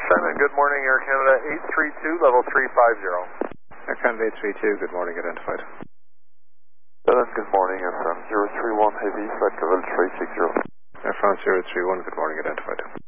Simon, good morning, Air Canada 832, level 350. Air Canada 832, good morning, identified. Good morning, Air France 031 Heavy, flight level 360. Air France 031, good morning, identified.